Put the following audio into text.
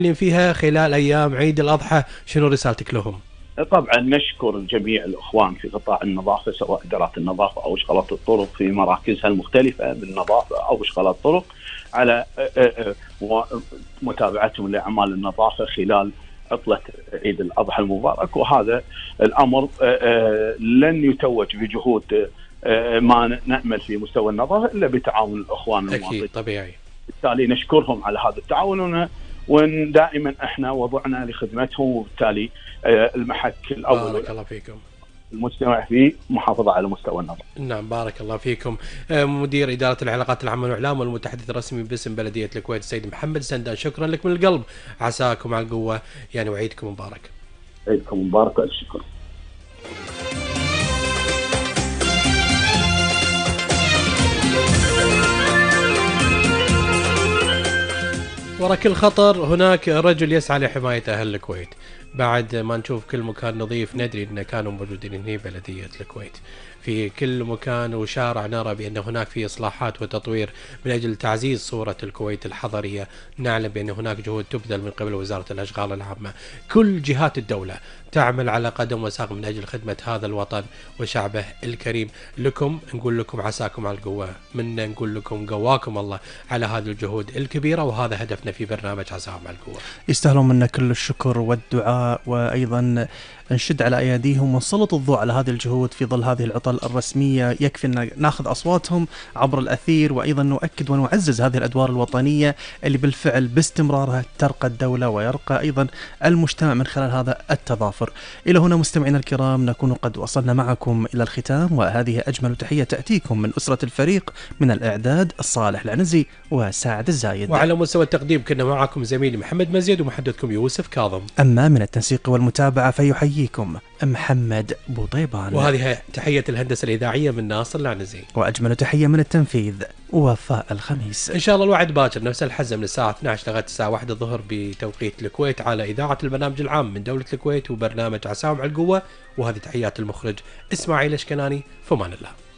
فيها خلال أيام عيد الأضحى، شنو رسالتك لهم؟ طبعا نشكر جميع الإخوان في قطاع النظافة، سواء إدارات النظافة أو إشغالات الطرق في مراكزها المختلفة بالنظافة أو إشغالات الطرق، على متابعتهم لأعمال النظافة خلال عطلة عيد الأضحى المبارك. وهذا الأمر لن يتوج بجهود ما نأمل في مستوى النظافة إلا بتعاون الإخوان المواطنين. أكيد طبيعي. بالتالي نشكرهم على هذا التعاون، وان دائما احنا وضعنا لخدمتهم، وبالتالي المحك الاول بارك الله فيكم. المجتمع في محافظه على مستوى النظر. نعم بارك الله فيكم. مدير إدارة العلاقات العامة والإعلام والمتحدث الرسمي باسم بلدية الكويت السيد محمد سندان، شكرا لك من القلب، عساكم على القوة يعني، وعيدكم مبارك. عيدكم مبارك والشكر. ورا كل خطر هناك رجل يسعى لحماية أهل الكويت. بعد ما نشوف كل مكان نظيف ندري أن كانوا موجودين هنا بلدية الكويت، في كل مكان وشارع نرى بأن هناك في إصلاحات وتطوير من أجل تعزيز صورة الكويت الحضرية. نعلم بأن هناك جهود تبذل من قبل وزارة الأشغال العامة، كل جهات الدولة تعمل على قدم وساق من أجل خدمة هذا الوطن وشعبه الكريم. لكم نقول لكم عساكم على القوة، منا نقول لكم قواكم الله على هذه الجهود الكبيرة، وهذا هدفنا في برنامج عساكم على القوة. يستاهلون منا كل الشكر والدعاء، وأيضا نشد على أيديهم ونسلط الضوء على هذه الجهود في ظل هذه العطل الرسمية. يكفي أن ناخذ أصواتهم عبر الأثير، وأيضا نؤكد ونعزز هذه الأدوار الوطنية اللي بالفعل باستمرارها ترقى الدولة ويرقى أيضا المجتمع من خلال هذا التضافر. إلى هنا مستمعينا الكرام نكون قد وصلنا معكم إلى الختام، وهذه أجمل تحية تأتيكم من أسرة الفريق، من الإعداد الصالح العنزي وساعد الزايد، وعلى مستوى التقديم كنا معكم زميلي محمد مزيد ومحدثكم يوسف كاظم. أما من التنسيق والمتابعة فيحييكم محمد بوطيبان، وهذه تحية الهندسة الإذاعية من ناصر العنزي، وأجمل تحية من التنفيذ وفاء الخميس. إن شاء الله الوعد باكر نفس الحزم من الساعة 12 لغاية الساعة 1 الظهر بتوقيت الكويت على إذاعة البرنامج العام من دولة الكويت وبرنامج عساكم على القوة. وهذه تحيات المخرج إسماعيل اشكناني، فمان الله.